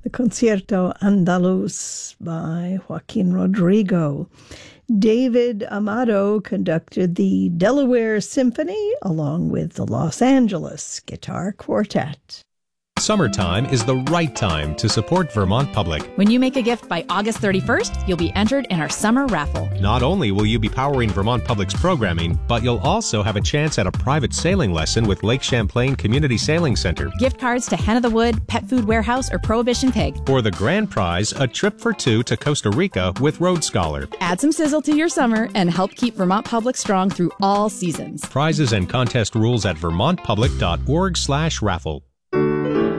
the Concierto Andaluz by Joaquin Rodrigo. David Amado conducted the Delaware Symphony along with the Los Angeles Guitar Quartet. Summertime is the right time to support Vermont Public. When you make a gift by August 31st, you'll be entered in our summer raffle. Not only will you be powering Vermont Public's programming, but you'll also have a chance at a private sailing lesson with Lake Champlain Community Sailing Center. Gift cards to Hen of the Wood, Pet Food Warehouse, or Prohibition Pig. For the grand prize, a trip for two to Costa Rica with Road Scholar. Add some sizzle to your summer and help keep Vermont Public strong through all seasons. Prizes and contest rules at vermontpublic.org/raffle.